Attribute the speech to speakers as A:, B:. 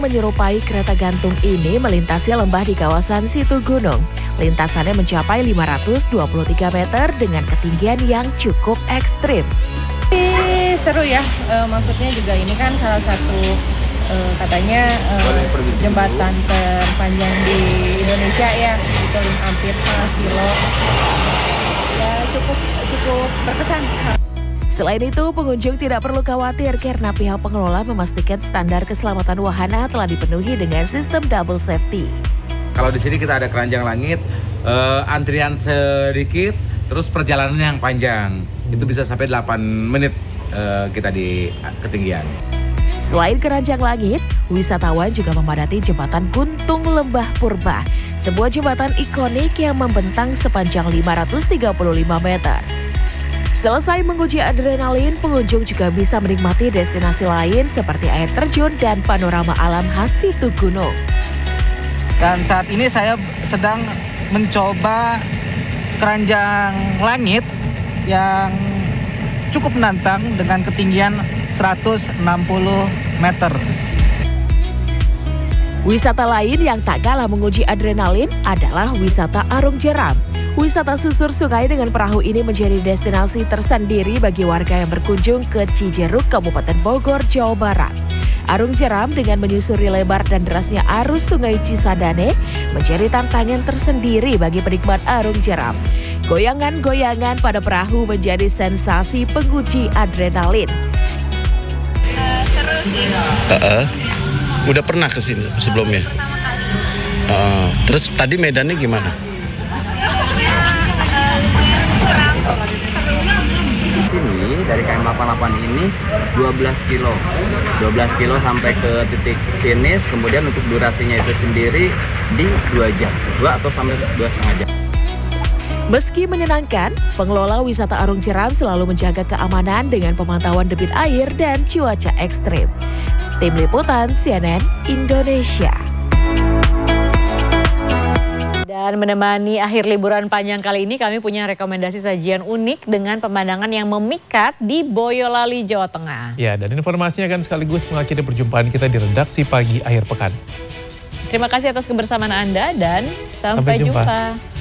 A: menyerupai kereta gantung ini melintasi lembah di kawasan situ gunung. Lintasannya mencapai 523 meter dengan ketinggian yang cukup ekstrim.
B: Seru ya, maksudnya juga ini kan salah satu katanya jembatan terpanjang di Indonesia ya, itu hampir 1 kilo. Ya cukup berkesan.
A: Selain itu, pengunjung tidak perlu khawatir karena pihak pengelola memastikan standar keselamatan wahana telah dipenuhi dengan sistem double safety.
C: Kalau di sini kita ada keranjang langit, antrian sedikit, terus perjalanan yang panjang. Itu bisa sampai 8 menit kita di ketinggian.
A: Selain keranjang langit, wisatawan juga memadati jembatan Guntung Lembah Purba, sebuah jembatan ikonik yang membentang sepanjang 535 meter. Selesai menguji adrenalin, pengunjung juga bisa menikmati destinasi lain seperti air terjun dan panorama alam khas situ gunung.
D: Dan saat ini saya sedang mencoba keranjang langit yang cukup menantang dengan ketinggian 160 meter.
A: Wisata lain yang tak kalah menguji adrenalin adalah wisata arung jeram. Wisata susur sungai dengan perahu ini menjadi destinasi tersendiri bagi warga yang berkunjung ke Cijeruk, Kabupaten Bogor, Jawa Barat. Arung jeram dengan menyusuri lebar dan derasnya arus sungai Cisadane menjadi tantangan tersendiri bagi penikmat arung jeram. Goyangan-goyangan pada perahu menjadi sensasi penguji adrenalin.
E: Seru sih.
F: Udah pernah ke sini sebelumnya? Terus tadi medannya gimana?
E: Ini dari KM 88 ini 12 kilo sampai ke titik finish, kemudian untuk durasinya itu sendiri di 2 jam, 2 atau sampai 2,5 jam.
A: Meski menyenangkan, pengelola wisata arung jeram selalu menjaga keamanan dengan pemantauan debit air dan cuaca ekstrim. Tim Liputan CNN Indonesia.
G: Dan menemani akhir liburan panjang kali ini, kami punya rekomendasi sajian unik dengan pemandangan yang memikat di Boyolali, Jawa Tengah.
H: Ya, dan informasinya akan sekaligus mengakhiri perjumpaan kita di redaksi pagi akhir pekan.
G: Terima kasih atas kebersamaan Anda dan sampai jumpa.